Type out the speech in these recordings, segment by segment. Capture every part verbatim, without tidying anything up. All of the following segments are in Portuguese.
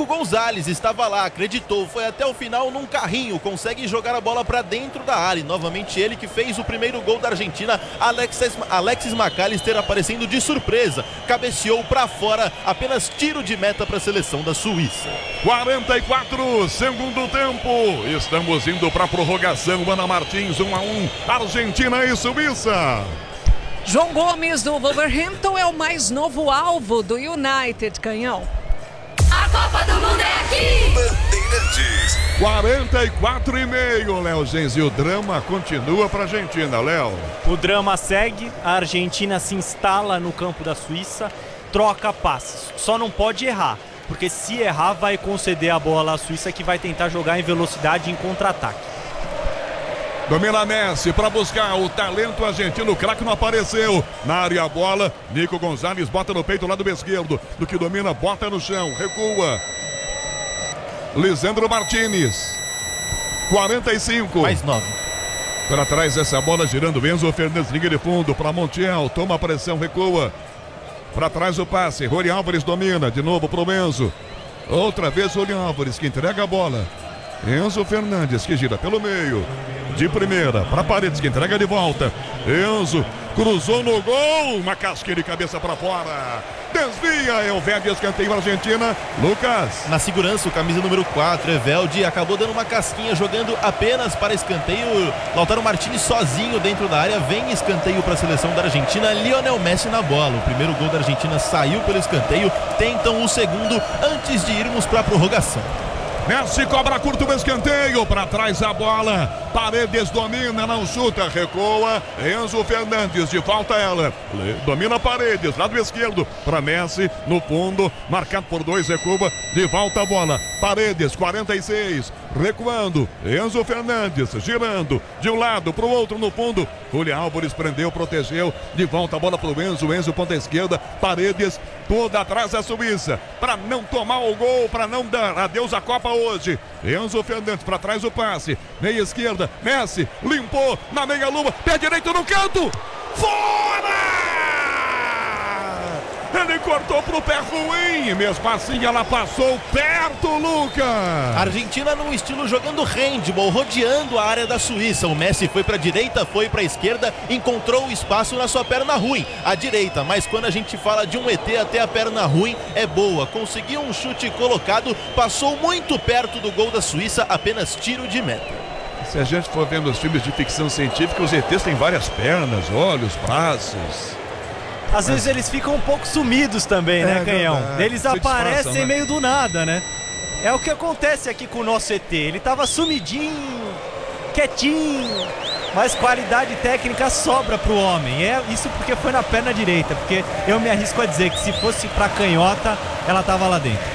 Gonzalez estava lá, acreditou, foi até o final num carrinho, consegue jogar a bola para dentro da área. E novamente ele que fez o primeiro gol da Argentina, Alexis, Alexis McAllister aparecendo de surpresa, cabeceou para fora, apenas tiro de meta para a seleção da Suíça. quarenta e quatro, segundo tempo, estamos indo para a prorrogação. Ana Martins, um a um, Argentina e Suíça. João Gomes do Wolverhampton é o mais novo alvo do United, Canhão. A Copa do Mundo é aqui! Bandeirantes. quarenta e quatro e meio, Léo Gens, e o drama continua para a Argentina, Léo. O drama segue, a Argentina se instala no campo da Suíça, troca passes, só não pode errar, porque se errar vai conceder a bola à Suíça, que vai tentar jogar em velocidade em contra-ataque. Domina Messi para buscar o talento argentino, o craque não apareceu. Na área a bola, Nico Gonzalez bota no peito, lado esquerdo, do que domina, bota no chão, recua. Lisandro Martinez, quarenta e cinco. Mais nove. Para trás essa bola girando, Enzo Fernandes, liga de fundo para Montiel, toma a pressão, recua. Para trás o passe, Rony Álvares domina, de novo pro Enzo. Outra vez Rony Álvares que entrega a bola. Enzo Fernandes que gira pelo meio. De primeira para Paredes que entrega de volta. Enzo cruzou no gol, uma casquinha de cabeça para fora. Desvia, é o velho escanteio Argentina. Lucas. Na segurança, o camisa número quatro, Eveldi, acabou dando uma casquinha, jogando apenas para escanteio. Lautaro Martinez sozinho dentro da área, vem escanteio para a seleção da Argentina. Lionel Messi na bola. O primeiro gol da Argentina saiu pelo escanteio, tentam o segundo antes de irmos para a prorrogação. Messi cobra curto o escanteio, para trás a bola, Paredes domina, não chuta, recua, Enzo Fernandes, de falta ela, domina Paredes, lado esquerdo, para Messi, no fundo, marcado por dois, recua, de volta a bola, Paredes, quarenta e seis, recuando, Enzo Fernandes, girando, de um lado para o outro no fundo, Julián Álvares prendeu, protegeu, de volta a bola para o Enzo, Enzo ponta esquerda, Paredes, toda atrás a Suíça, para não tomar o gol, para não dar adeus à Copa hoje. Enzo Fernandes para trás o passe, meia esquerda, Messi limpou na meia lua, pé direito no canto, fora! Ele cortou pro pé ruim, mesmo assim ela passou perto, Lucas. Argentina num estilo jogando handball, rodeando a área da Suíça. O Messi foi pra direita, foi pra esquerda, encontrou o espaço na sua perna ruim, a direita. Mas quando a gente fala de um E T até a perna ruim, é boa. Conseguiu um chute colocado, passou muito perto do gol da Suíça, apenas tiro de meta. Se a gente for vendo os filmes de ficção científica, os E Tês têm várias pernas, olhos, braços. Às vezes eles ficam um pouco sumidos também, né, É, Canhão? verdade. Eles Se aparecem disfarçam, né? meio do nada, né? É o que acontece aqui com o nosso E T. Ele tava sumidinho, quietinho, mas qualidade técnica sobra pro homem. É isso porque foi na perna direita, porque eu me arrisco a dizer que se fosse pra canhota, ela tava lá dentro.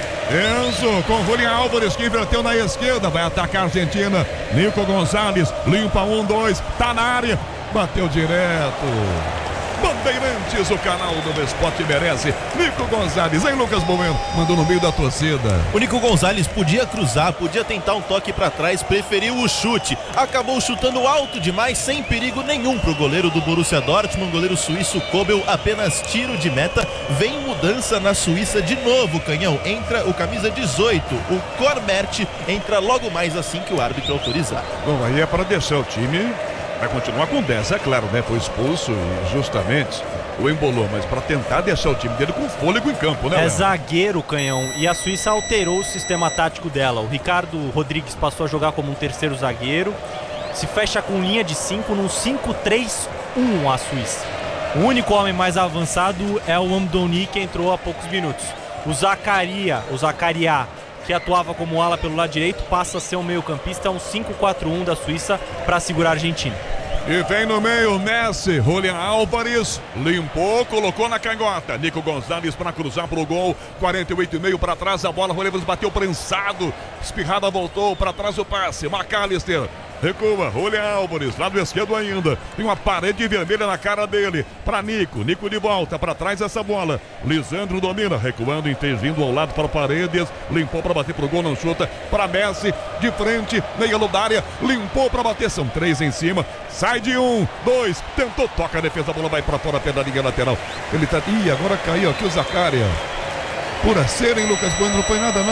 Enzo com Julián Álvares que inverteu na esquerda, vai atacar a Argentina. Nico Gonzalez limpa um, dois, tá na área, bateu direto. Bandeirantes, o canal do esporte merece. Nico Gonzalez, hein, Lucas Bueno, mandou no meio da torcida. O Nico Gonzalez podia cruzar, podia tentar um toque para trás, preferiu o chute. Acabou chutando alto demais, sem perigo nenhum para o goleiro do Borussia Dortmund, goleiro suíço Kobel, apenas tiro de meta. Vem mudança na Suíça de novo, Canhão. Entra o camisa dezoito, o Kormert, entra logo mais assim que o árbitro autorizar. Bom, aí é para deixar o time. Vai continuar com dez, é claro, né? Foi expulso e justamente o embolou, mas para tentar deixar o time dele com fôlego em campo, né? É Léo? zagueiro, Canhão, e a Suíça alterou o sistema tático dela. O Ricardo Rodrigues passou a jogar como um terceiro zagueiro, se fecha com linha de cinco num cinco três um a Suíça. O único homem mais avançado é o Amdouni, que entrou há poucos minutos. O Zacaria, o Zacariá, que atuava como ala pelo lado direito, passa a ser um meio-campista, um cinco quatro um da Suíça para segurar a Argentina. E vem no meio Messi, Julián Álvares, limpou, colocou na canhota. Nico Gonzalez para cruzar pro gol, quarenta e oito e meio para trás, a bola, Julián Álvares bateu prensado, espirrada voltou, para trás o passe, McAllister. Recua, Julián Álvares, lado esquerdo ainda. Tem uma parede vermelha na cara dele. Para Nico, Nico de volta, para trás essa bola. Lisandro domina, recuando, intervindo ao lado para Paredes. Limpou para bater pro gol, não chuta. Para Messi, de frente, meia ludária. Limpou para bater, são três em cima. Sai de um, dois, tentou, toca a defesa, a bola vai para fora, pé da linha lateral. Ele tá. Ih, agora caiu aqui o Zacarias. Por a serem, Lucas Bueno, não foi nada, não.